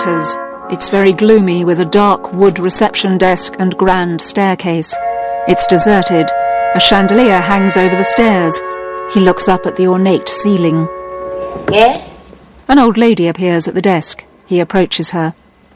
enters. It's very gloomy, with a dark wood reception desk and grand staircase. It's deserted. A chandelier hangs over the stairs. He looks up at the ornate ceiling. Yes? An old lady appears at the desk. He approaches her.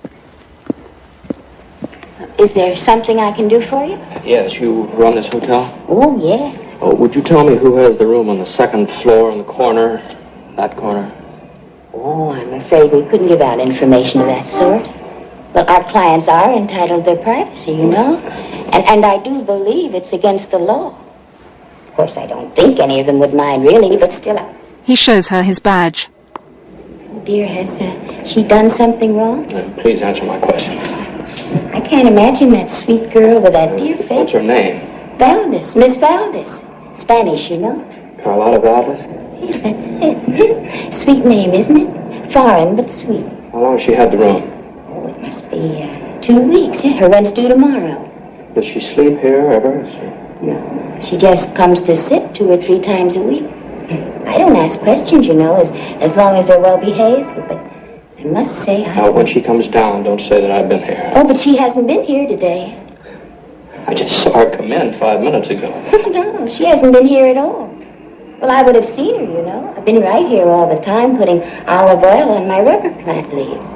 Is there something I can do for you? Yes, you run this hotel? Oh, yes. Oh, would you tell me who has the room on the second floor in the corner? That corner? Oh, I'm afraid we couldn't give out information of that sort. Well, our clients are entitled to their privacy, you know. And I do believe it's against the law. Of course, I don't think any of them would mind, really, but still... He shows her his badge. Dear, has she done something wrong? Please answer my question. I can't imagine that sweet girl with that dear face. What's her name? Valdez, Miss Valdez. Spanish, you know. Carlotta Valdez? Yeah, that's it. Sweet name, isn't it? Foreign, but sweet. How long has she had the room? Oh, it must be 2 weeks. Yeah, her rent's due tomorrow. Does she sleep here ever? No, she just comes to sit 2 or 3 times a week. I don't ask questions, you know, as long as they're well behaved, but I must say Now, when she comes down, don't say that I've been here. Oh, but she hasn't been here today. I just saw her come in 5 minutes ago. No, she hasn't been here at all. Well, I would have seen her, you know. I've been right here all the time putting olive oil on my rubber plant leaves.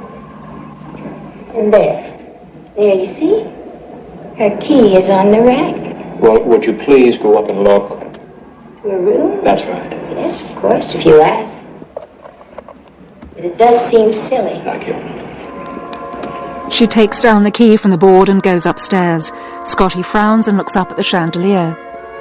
And there, you see? Her key is on the rack. Well, would you please go up and look? Her room? That's right. Yes, of course, if you ask. But it does seem silly. Thank you. She takes down the key from the board and goes upstairs. Scotty frowns and looks up at the chandelier.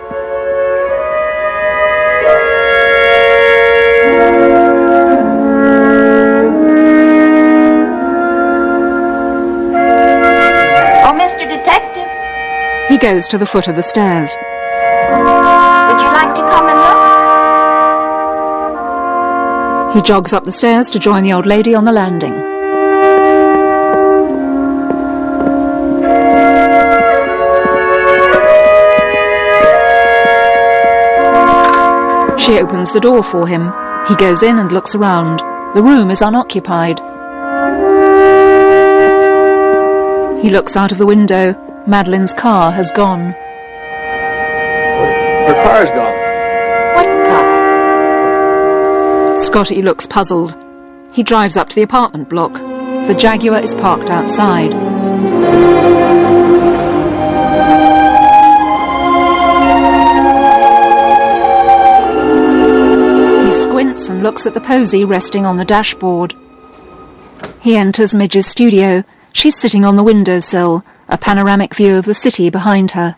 Oh, Mr. Detective. He goes to the foot of the stairs. Would you like to come and look? He jogs up the stairs to join the old lady on the landing. She opens the door for him. He goes in and looks around. The room is unoccupied. He looks out of the window. Madeline's car has gone. Her car's gone. What car? Scotty looks puzzled. He drives up to the apartment block. The Jaguar is parked outside. He squints and looks at the posy resting on the dashboard. He enters Midge's studio. She's sitting on the windowsill, a panoramic view of the city behind her.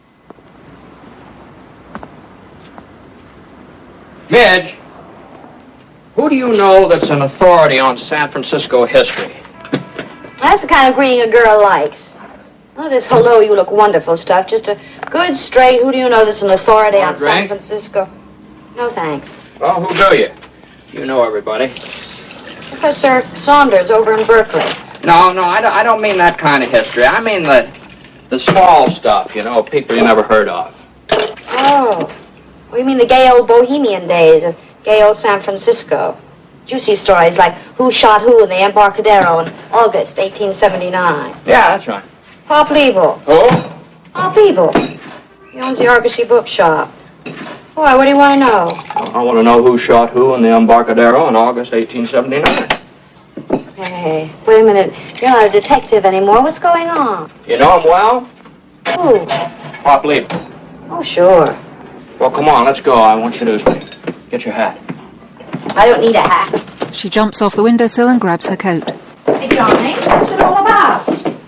Midge, who do you know that's an authority on San Francisco history? That's the kind of greeting a girl likes. Oh, this hello, you look wonderful stuff. Just a good, straight, who do you know that's an authority on San Francisco? No, thanks. Well, who do you? You know everybody. Professor Saunders over in Berkeley. No, I don't mean that kind of history. I mean the small stuff, you know, people you never heard of. Oh. Well, you mean the gay old bohemian days of gay old San Francisco. Juicy stories like who shot who in the Embarcadero in August 1879. Yeah, that's right. Pop Liebel. Who? Pop Liebel. He owns the Argosy bookshop. Boy, what do you want to know? I want to know who shot who in the Embarcadero in August 1879. Hey, wait a minute. You're not a detective anymore. What's going on? You know him well? Who? Pop Liebel. Oh, sure. Well, come on, let's go. I want you to get your hat. I don't need a hat. She jumps off the windowsill and grabs her coat. Hey, Johnny, what's it all about?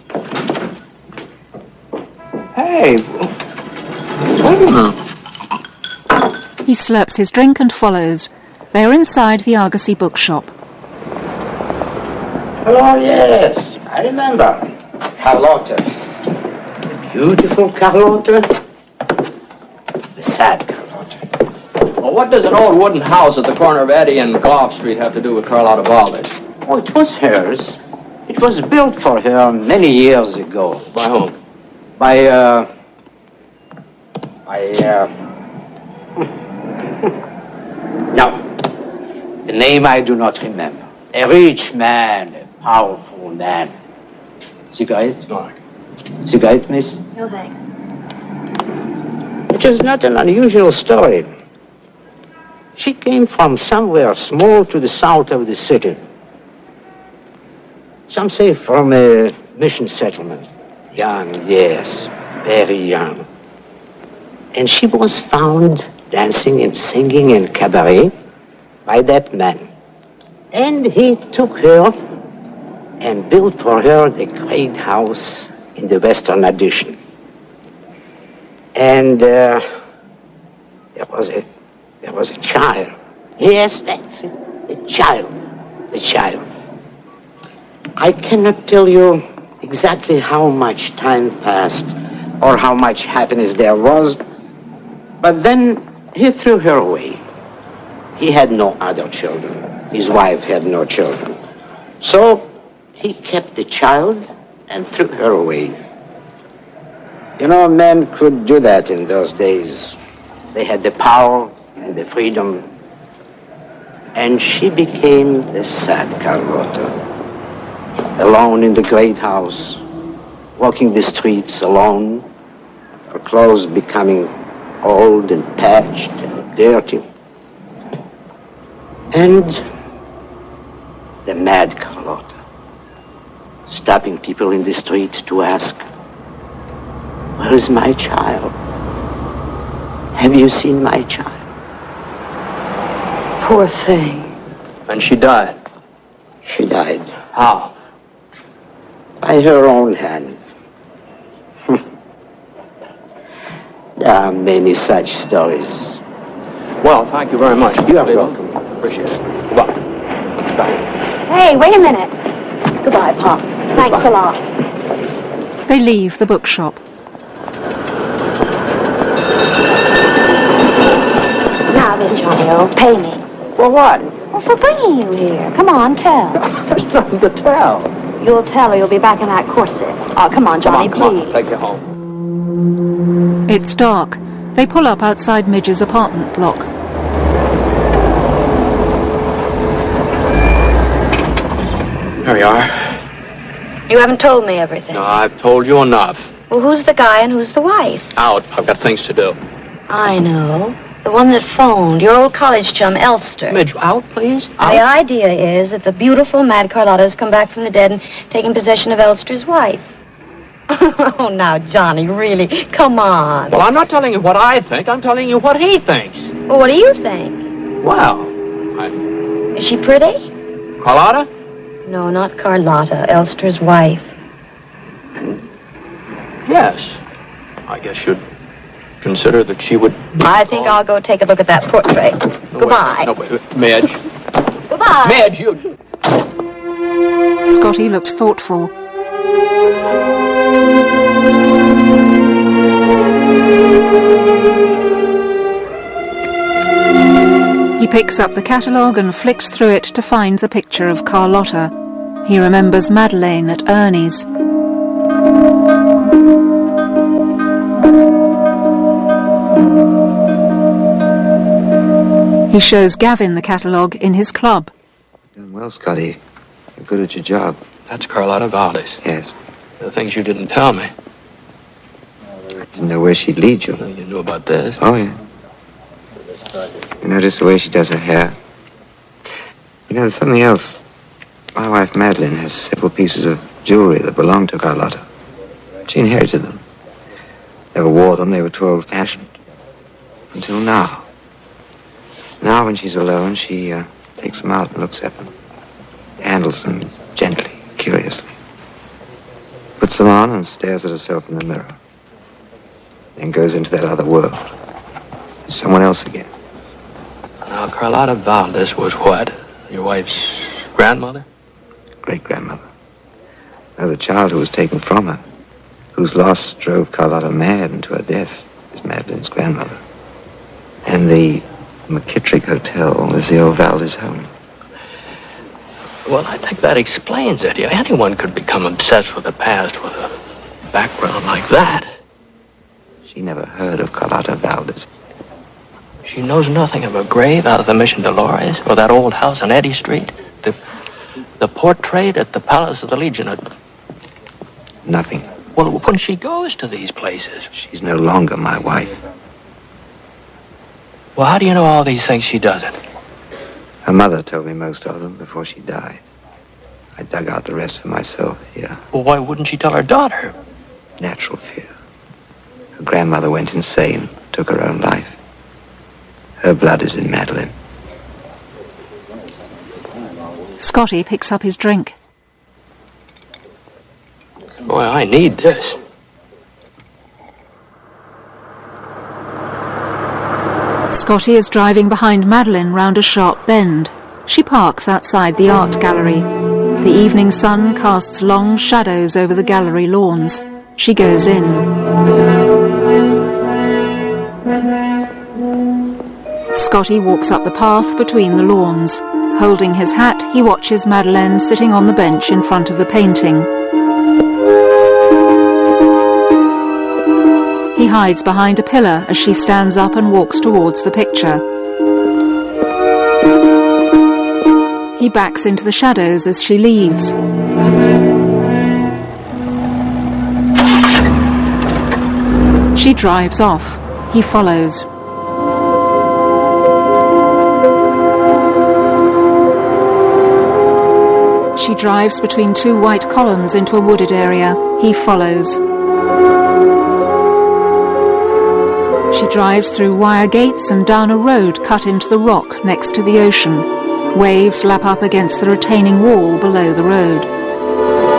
Hey, wait a minute. He slurps his drink and follows. They are inside the Argosy bookshop. Oh, yes, I remember. Carlotta. The beautiful Carlotta. The sad Carlotta. Well, what does an old wooden house at the corner of Eddy and Gough Street have to do with Carlotta Valdez? Oh, it was hers. It was built for her many years ago. By whom? No. The name I do not remember. A rich man, a powerful man. Cigarette? No. Cigarette, miss? No thanks. Which is not an unusual story. She came from somewhere small to the south of the city. Some say from a mission settlement. Young, yes, very young. And she was found dancing and singing in cabaret by that man. And he took her and built for her the great house in the Western Addition. And there was a child. Yes, that's it. The child. I cannot tell you exactly how much time passed or how much happiness there was, but then he threw her away. He had no other children. His wife had no children. So he kept the child and threw her away. You know, men could do that in those days. They had the power and the freedom. And she became the sad Carlotta, alone in the great house, walking the streets alone, her clothes becoming old and patched and dirty. And the mad Carlotta, stopping people in the street to ask, "Where is my child? Have you seen my child?" Poor thing. And she died. She died How? by her own hand. There are many such stories. Well, thank you very much. You are welcome. Appreciate it. Goodbye. Bye. Hey, wait a minute. Goodbye, Pop. Thanks a lot. They leave the bookshop. Now then, Johnny, pay me. For what? Well, for bringing you here. Come on, tell. There's nothing to tell. You'll tell or you'll be back in that corset. Oh, come on, Johnny, Come on, please. take you home. It's dark. They pull up outside Midge's apartment block. There you are. You haven't told me everything. No, I've told you enough. Well, who's the guy and who's the wife? Out. I've got things to do. I know. The one that phoned, your old college chum, Elster. Midge, out, please. The idea is that the beautiful Mad Carlotta has come back from the dead and taken possession of Elster's wife. Oh, now, Johnny, really, come on. Well, I'm not telling you what I think. I'm telling you what he thinks. Well, what do you think? Well, Is she pretty? Carlotta? No, not Carlotta, Elster's wife. Yes. I guess you'd consider that she would... I think I'll go take a look at that portrait. Goodbye. Wait. Midge. Goodbye. Midge, you... Scotty looks thoughtful. He picks up the catalogue and flicks through it to find the picture of Carlotta. He remembers Madeleine at Ernie's. He shows Gavin the catalogue in his club. Doing well, Scotty. You're good at your job. That's Carlotta Valdez. Yes. The things you didn't tell me. I didn't know where she'd lead you. You knew about this. Oh, yeah. You notice the way she does her hair? You know, there's something else. My wife, Madeleine, has several pieces of jewelry that belonged to Carlotta. She inherited them. Never wore them. They were too old-fashioned. Until now. Now, when she's alone, she takes them out and looks at them. Handles them gently, curiously. Puts them on and stares at herself in the mirror. Then goes into that other world. She's someone else again. Now, Carlotta Valdez was what? Your wife's grandmother? Great-grandmother. No, the child who was taken from her, whose loss drove Carlotta mad into her death, is Madeleine's grandmother. And the McKittrick Hotel is the old Valdez home. Well, I think that explains it. Anyone could become obsessed with the past with a background like that. She never heard of Carlotta Valdez. She knows nothing of a grave out of the Mission Dolores or that old house on Eddy Street. The the portrait at the Palace of the Legion? Nothing. Well, when she goes to these places... She's no longer my wife. Well, how do you know all these things she doesn't? Her mother told me most of them before she died. I dug out the rest for myself, yeah. Well, why wouldn't she tell her daughter? Natural fear. Her grandmother went insane, took her own life. Her blood is in Madeleine. Scotty picks up his drink. Boy, I need this. Scotty is driving behind Madeleine round a sharp bend. She parks outside the art gallery. The evening sun casts long shadows over the gallery lawns. She goes in. Scotty walks up the path between the lawns. Holding his hat, he watches Madeleine sitting on the bench in front of the painting. He hides behind a pillar as she stands up and walks towards the picture. He backs into the shadows as she leaves. She drives off. He follows. She drives between two white columns into a wooded area. He follows. She drives through wire gates and down a road cut into the rock next to the ocean. Waves lap up against the retaining wall below the road.